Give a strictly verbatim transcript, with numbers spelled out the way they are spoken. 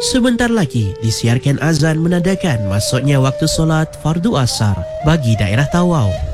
Sebentar lagi disiarkan azan menandakan masuknya waktu solat fardu asar bagi daerah Tawau.